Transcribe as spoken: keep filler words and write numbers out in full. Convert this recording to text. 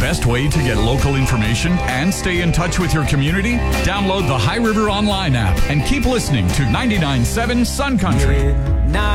best way to get local information and stay in touch with your community? Download the High River Online app and keep listening to ninety-nine point seven Sun Country.